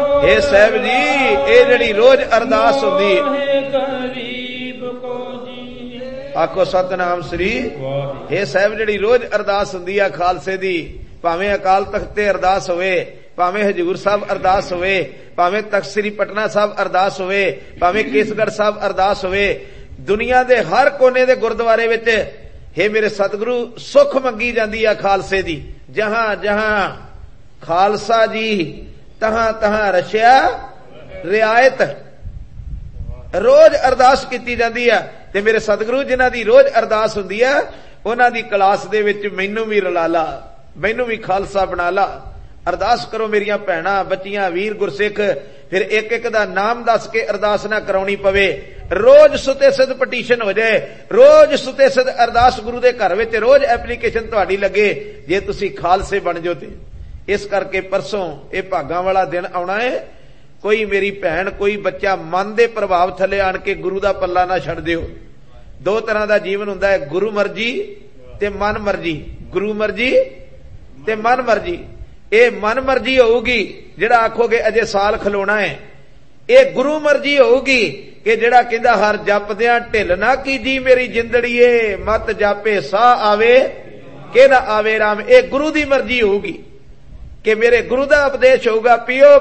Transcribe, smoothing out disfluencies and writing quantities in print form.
हे साहब जी ये जिहड़ी रोज अरदास हुंदी आखो सतनाम श्री। हे साहब जिहड़ी रोज अरदास हुंदी आ खालसे दी, भावें अकाल तख्त ते अरदास होवे, भावें हजूर साहब अरदास होवे, भावें तख्त श्री पटना साहब अरदास होवे, भावें केसगढ़ साहब अरदास होवे, दुनिया दे हर कोने दे गुरुद्वारे विच हे मेरे सतगुरु सुख मंगी जांदी आ खालसे दी। जहां जहां खालसा जी तहां तहां रशिया रियायत रोज अरदास कीती जांदी आ। ते मेरे सतगुरु जिन्हां दी रोज अरदास हुंदी आ उन्हां दी क्लास दे विच मैनू भी रला ला, मैनू भी खालसा बना ला। अरदास करो मेरियां भैणां बच्चियां वीर गुरसिख, फिर एक एक दा नाम दस के अरदास ना कराउणी पवे। रोज सुते सिद्ध पटीशन हो जाए, रोज सुते सिद्ध अरदास गुरु दे घर विच रोज एप्लीकेशन तुहाडी लगे जे तुसी खालसे बन जाओ ते। इस करके परसों ये भागां वाला दिन आउणा है। कोई मेरी भैन कोई बच्चा मन दे प्रभाव थले आण के गुरु दा पल्ला ना छड़ दिओ। दो तरह दा जीवन हुंदा है, गुरु मर्जी ते मन मर्जी। गुरु मर्जी ते मन मर्जी। ये मन मर्जी होगी जिहड़ा आखोगे अजे साल खलोना है, ये गुरु मर्जी होगी कि जिहड़ा कहंदा हर जपदियां ढिल ना कीजी मेरी जिंदड़ीए, मत जापे साह आवे के ना आवे राम। ये गुरु दी मर्जी होगी कि मेरे गुरु दा उपदेश होगा, पियो